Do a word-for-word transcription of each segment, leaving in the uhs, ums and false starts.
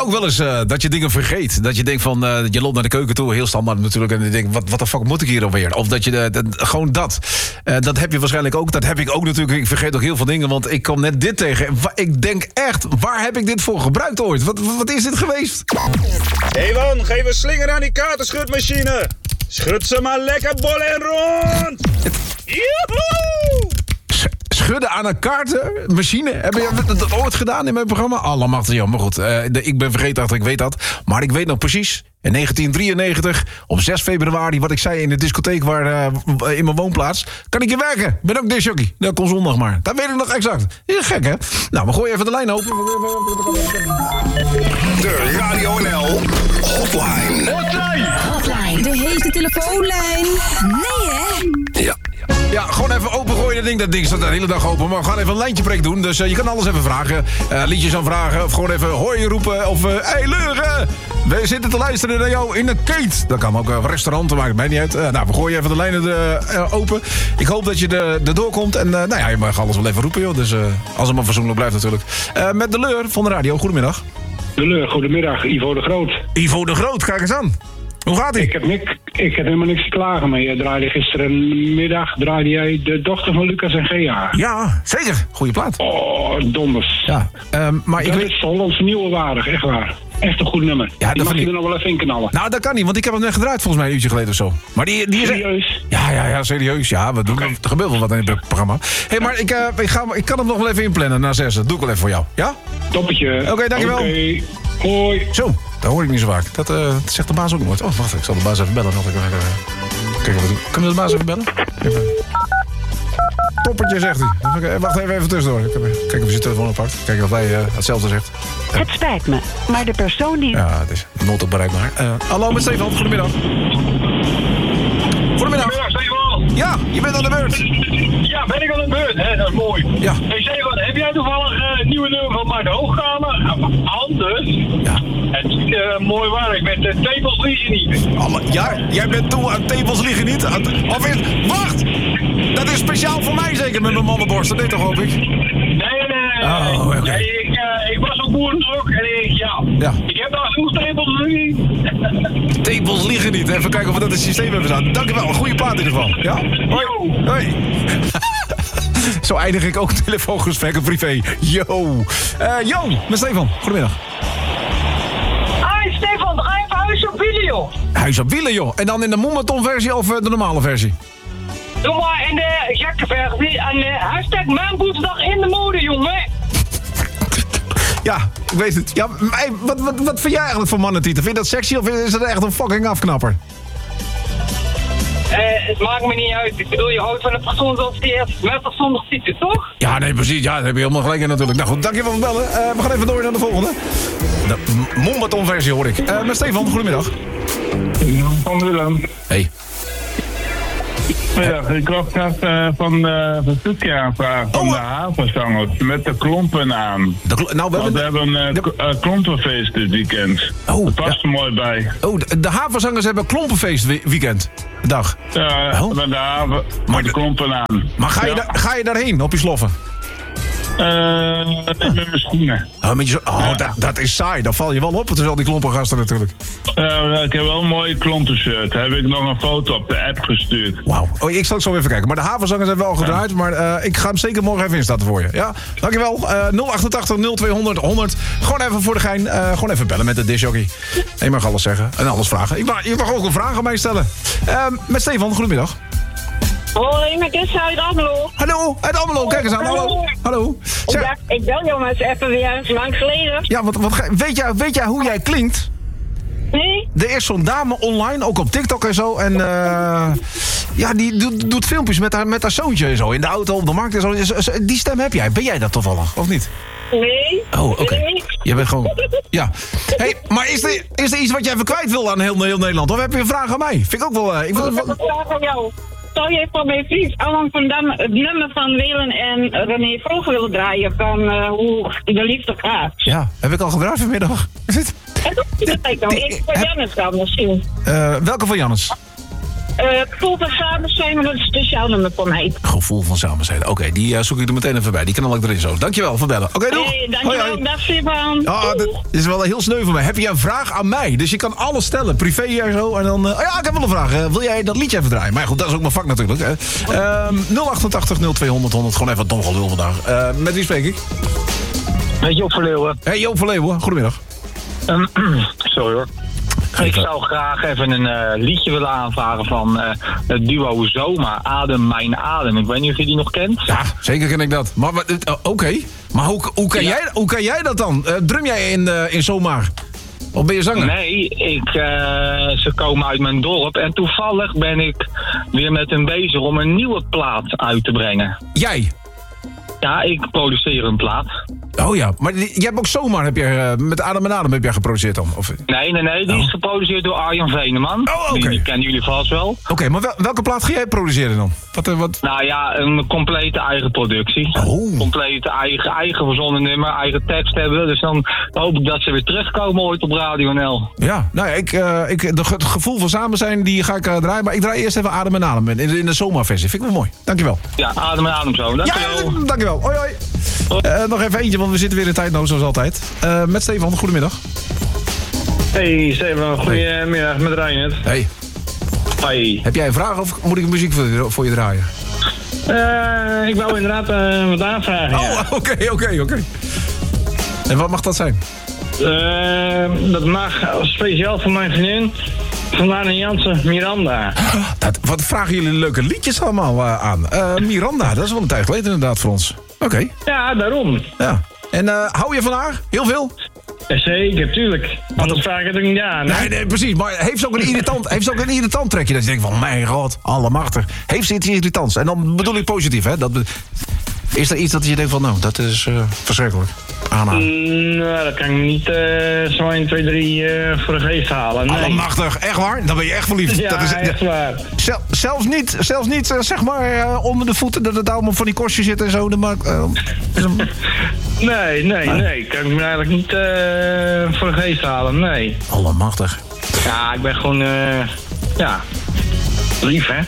ook wel eens uh, dat je dingen vergeet? Dat je denkt van, uh, je loopt naar de keuken toe, heel standaard natuurlijk... en je denkt, wat, wat de fuck moet ik hier alweer? Of dat je, uh, dat, gewoon dat. Uh, dat heb je waarschijnlijk ook. Dat heb ik ook natuurlijk. Ik vergeet ook heel veel dingen, want ik kwam net dit tegen. Ik denk echt, waar heb ik dit voor gebruikt ooit? Wat, wat is dit geweest? Hé hey man, geef een slinger aan die kaartenschudmachine. Schud ze maar lekker bol en rond. Joehoe! Schudden aan een kaartenmachine? Heb je dat ooit gedaan in mijn programma? Allemachtig, ja, maar goed. Uh, ik ben vergeten, ik weet dat. Maar ik weet nog precies, in negentien drieënnegentig, op zes februari... wat ik zei in de discotheek waar, uh, in mijn woonplaats... kan ik je werken. Ik ben ook discjockey. Dat kon zondag maar. Dat weet ik nog exact. Is gek, hè? Nou, we gooien even de lijn open. De Radio N L Hotline. Hotline. Hotline. De hete telefoonlijn. Nee, hè? Ja. Ja, gewoon even opengooien. Dat ding, dat ding staat de hele dag open. Maar we gaan even een lijntjepreek doen. Dus uh, je kan alles even vragen. Uh, liedjes aanvragen. Of gewoon even hoi roepen. Of, hé uh, hey, leuren. We zitten te luisteren naar jou in de Kate. Dat kan ook een uh, restaurant. Dat maakt mij niet uit. Uh, nou, we gooien even de lijnen de, uh, open. Ik hoop dat je er doorkomt. En uh, nou ja, je mag alles wel even roepen, joh. Dus uh, als het maar verzoenlijk blijft natuurlijk. Uh, met de Leur van de radio. Goedemiddag. De Leur, goedemiddag. Ivo de Groot. Ivo de Groot, kijk eens aan. Hoe gaat ie? Ik heb, nik, ik heb helemaal niks te klagen mee. Je draaide gisterenmiddag draaide jij de dochter van Lucas en Gea. Ja, zeker. Goeie plaat. Oh, donders. Ja, um, maar dat ik weet... is Hollands nieuwe waardig, echt waar. Echt een goed nummer. Ja, die mag je er nog wel even in knallen. Nou, dat kan niet, want ik heb hem net gedraaid volgens mij een uurtje geleden of zo. Maar die, die is... Serieus? Ja, ja, ja, serieus. Ja, we doen, okay. Er gebeurt wel wat in het programma. Hé, hey, maar ik, uh, ik, ga, ik kan hem nog wel even inplannen na zes. Dat doe ik wel even voor jou. Ja? Toppetje. Oké, okay, dankjewel. Oké, okay. Hoi. Zo, dat hoor ik niet zo vaak. Dat, uh, dat zegt de baas ook nooit. Oh, wacht, ik zal de baas even bellen. Dat ik, uh, kijk, wat doen. Kunnen we de baas even bellen? Even. Toppertje, zegt hij. Okay, wacht even, even tussendoor. Kijk of je zijn telefoon oppakt. Kijk of hij uh, hetzelfde zegt. Het spijt me, maar de persoon die... Ja, het is nooit bereikbaar. Uh, hallo, met Stefan. Goedemiddag. Goedemiddag. Goedemiddag, Stefan. Ja, je bent aan de beurt. Ja, ben ik aan de beurt. Hè? Dat is mooi. Ja. Hey Stefan, heb jij toevallig uh, het nieuwe nummer van Mark de Hoogkamer? Anders. Ja. Het is uh, mooi werk met de tepels liegen niet. Alle, ja, jij bent toe aan tepels liegen niet? Of is... Wacht! Dat is speciaal voor mij zeker met mijn mannenborst. Dat weet toch, hoop ik? Nee, nee, nee. Oh, oké. Okay. Nee, ik, uh, ik was op boerendruk en ik, ja. ja. Ik heb daar genoeg tepels liegen. Tepels liegen niet. Even kijken of we dat in het systeem hebben staan. Dankjewel. Een goede plaat in ieder geval. Ja? Hoi. Hoi. Zo eindig ik ook telefoongesprekken privé. Yo. Uh, yo, met Stefan. Goedemiddag. Hi Stefan, draai even Huis op Wielen, joh. Huis op Wielen, joh. En dan in de Moematon versie of de normale versie? Doe maar in de gekke versie. En uh, hashtag Maanboetsdag in de mode, jongen. Ja, ik weet het. Ja, maar, wat, wat, wat vind jij eigenlijk van mannentitel? Vind je dat sexy of is dat echt een fucking afknapper? Uh, het maakt me niet uit. Ik bedoel, je houdt van een persoon zoals die is. Met of zonder titel, toch? Ja, nee, precies. Ja, dat heb je helemaal gelijk in natuurlijk. Nou goed, dankjewel voor het bellen. Uh, we gaan even door naar de volgende. De Moematon versie hoor ik. Uh, met Stefan, goedemiddag. Van Willem. Hey. Middag, ik was net uh, van de uh, verzoekje aanvragen van oh, de havenzangers met de klompen aan. De kl- nou, we hebben, we hebben een uh, k- uh, klompenfeest dit weekend. Oh, dat past ja. er mooi bij. Oh, de, de havenzangers hebben klompenfeest we- weekend. Dag. Ja, uh, oh. met de haven, met de klompen aan. Maar ga je, ja. da- ga je daarheen op je sloffen? Uh, met mijn schoenen. Oh, met je, oh ja. dat, dat is saai. Dan val je wel op tussen al die klompengasten natuurlijk. Uh, ik heb wel een mooie klompenshirt. Daar heb ik nog een foto op de app gestuurd. Wauw. Oh, ik zal het zo even kijken. Maar de havenzangers hebben we al gedraaid. Ja. Maar uh, ik ga hem zeker morgen even instarten voor je. Ja, dankjewel. Uh, nul achtentachtig nul tweehonderd honderd. Gewoon even voor de gein. Uh, gewoon even bellen met de disjockey. Je mag alles zeggen en alles vragen. Je mag, je mag ook een vraag aan mij stellen. Uh, met Stefan, goedemiddag. Hoi, met Jesse uit Almelo. Hallo, uit Almelo. Kijk eens aan. Hallo. Hallo. Zeg, ik, dacht, ik bel jou maar eens even weer, lang geleden. Ja, wat, wat, weet, jij, weet jij hoe jij klinkt? Nee? Er is zo'n dame online, ook op TikTok en zo. En uh, ja, die doet, doet filmpjes met haar, met haar zoontje en zo. In de auto, op de markt en zo. Die stem heb jij. Ben jij dat toevallig, of niet? Nee. Oh, oké. Okay. Je bent gewoon... Ja. Hey, maar is er, is er iets wat jij even kwijt wil aan heel, heel Nederland? Of heb je een vraag aan mij? Vind ik ook wel... Uh, ik wil... Ik heb een vraag aan jou. Zou jij voor mijn vriend Alan van Dam het nummer van Welen en René Vroger willen draaien van uh, hoe de liefde gaat? Ja, heb ik al gedraaid vanmiddag. Is het? Dat lijkt nou. Ik van Jannes dan misschien. Uh, welke van Jannes? Uh, gevoel van samen zijn, maar dat is een speciaal nummer voor mij. Gevoel van samen zijn. Oké, okay, die uh, zoek ik er meteen even bij. Die kan ik erin zo. Dankjewel voor bellen. Oké, okay, doeg. Hey, dankjewel. Hoi, hoi. Dag, Stefan. Oh, dit is wel heel sneu van mij. Heb je een vraag aan mij? Dus je kan alles stellen. Privé en zo. En dan... Uh, oh ja, ik heb wel een vraag. Uh, wil jij dat liedje even draaien? Maar goed, dat is ook mijn vak natuurlijk. Hè. Uh, nul achtentachtig nul tweehonderd honderd. Gewoon even dom gelul vandaag. Uh, met wie spreek ik? Met Joop van Leeuwen. Hey, Joop van Leeuwen. Goedemiddag. Um, sorry hoor. Ik zou graag even een uh, liedje willen aanvragen van uh, het duo Zoma, Adem, Mijn Adem. Ik weet niet of je die nog kent. Ja, zeker ken ik dat. Maar uh, Oké, okay. maar hoe, hoe, kan ja. jij, hoe kan jij dat dan? Uh, drum jij in, uh, in Zomaar? Of ben je zanger? Nee, ik, uh, ze komen uit mijn dorp en toevallig ben ik weer met hen bezig om een nieuwe plaat uit te brengen. Jij? Ja, ik produceer een plaat. Oh ja, maar je hebt ook Zomaar, heb je, uh, met Adem en Adem heb jij geproduceerd dan? Of... Nee, nee, nee, die oh. is geproduceerd door Arjan Veneman. Oh, oké. Okay. Die kennen jullie vast wel. Oké, okay, maar wel, welke plaat ga jij produceren dan? Wat, uh, wat... Nou ja, een complete eigen productie. Oh. Complete eigen, eigen verzonnen nummer, eigen tekst hebben. Dus dan hoop ik dat ze weer terugkomen ooit op Radio N L. Ja, nou ja, ik, uh, ik, de, het gevoel van samen zijn, die ga ik uh, draaien. Maar ik draai eerst even Adem en Adem in, in de Zomaar-versie. Vind ik wel mooi. Dankjewel. Ja, Adem en Adem zo. Dankjewel. Ja, dankjewel. Hoi, hoi. Uh, nog even eentje, want we zitten weer in tijdnood zoals altijd. Uh, met Stefan, goedemiddag. Hey Stefan, goedemiddag met Reinhard. Hey. Hoi. Heb jij een vraag of moet ik muziek voor je, voor je draaien? Uh, ik wou inderdaad uh, wat aanvragen. Oh, oké, oké, oké. En wat mag dat zijn? Uh, dat mag speciaal voor mijn vriendin. Vandaan en Jansen, Miranda. Dat, wat vragen jullie leuke liedjes allemaal uh, aan? Uh, Miranda, dat is wel een tijd geleden inderdaad voor ons. Oké. Okay. Ja, daarom. Ja. En uh, hou je van haar? Heel veel? Ja, zeker, tuurlijk. Anders vraag ik het ook niet aan. Nee, nee, precies. Maar heeft ze ook een irritant, heeft ze ook een irritant trekje? Dat je denkt van, mijn god, allemachtig. Heeft ze iets irritants? En dan bedoel ik positief, hè? Dat be- is er iets dat je denkt van, nou, dat is uh, verschrikkelijk? Aanhouden. Mm, nou, dat kan ik niet uh, zo één, twee, drie uh, voor de geest halen. Nee. Allemachtig, echt waar? Dan ben je echt verliefd. Ja, dat is echt waar. Zel, zelfs niet, zelfs niet uh, zeg maar, uh, onder de voeten dat het allemaal van die korstjes zit en zo. De maakt, uh, een... Nee, nee, nee. Kan ik me eigenlijk niet uh, voor de geest halen, nee. Allemachtig. Ja, ik ben gewoon, uh, ja, lief, hè?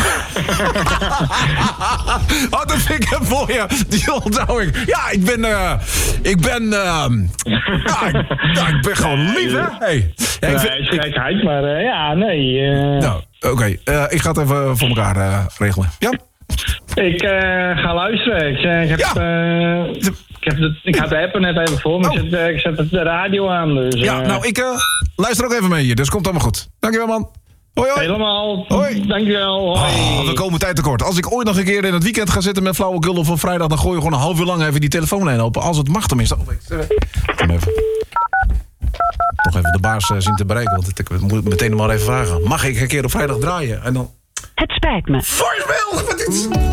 Oh, dat vind ik hem voor je. Die onthoud ik. Ja, ik ben... Uh, ik ben... Uh, ja, ik, ja, ik ben gewoon lief, hè? Hey. Ja, ik vind, nee, gekheid, maar uh, ja, nee. Uh... Nou, oké. Okay. Uh, ik ga het even voor elkaar uh, regelen. Ja? Ik uh, ga luisteren. Ik, uh, ik heb... Ja. Uh, Ik, heb de, ik had de app net even voor me. Oh. Ik, zet, uh, ik zet de radio aan. Dus, uh... Ja, nou, ik uh, luister ook even mee hier. Dus komt allemaal goed. Dankjewel, man. Hoi, hoi. Helemaal. Hoi. Dankjewel. Hoi. Oh, we komen tijd tekort. Als ik ooit nog een keer in het weekend ga zitten met flauwekul of op vrijdag, dan gooi je gewoon een half uur lang even die telefoonlijn open. Als het mag tenminste. Oh, kom even. Nog even de baas uh, zien te bereiken, want ik moet meteen maar even vragen. Mag ik een keer op vrijdag draaien? En dan... Het spijt me. Voicemail! Wat is...